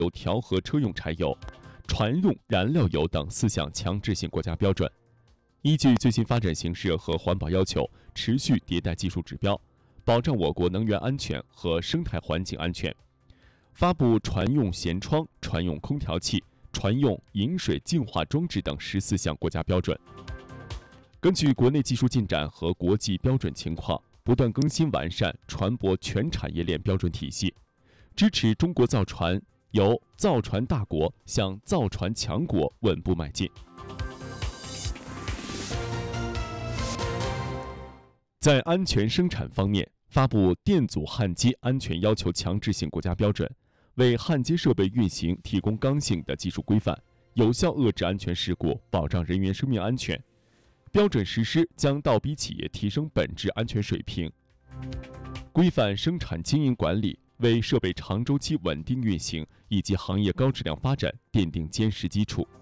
油调和车用柴油、船用燃料油等4项强制性国家标准。依据最新发展形势和环保要求，持续迭代技术指标，保障我国能源安全和生态环境安全。发布船用舷窗、船用空调器、船用饮水净化装置等14项国家标准。根据国内技术进展和国际标准情况，不断更新完善船舶全产业链标准体系，支持中国造船由造船大国向造船强国稳步迈进。在安全生产方面，发布电阻焊接安全要求强制性国家标准，为焊接设备运行提供刚性的技术规范，有效遏制安全事故，保障人员生命安全。标准实施将倒逼企业提升本质安全水平，规范生产经营管理，为设备长周期稳定运行以及行业高质量发展奠定坚实基础。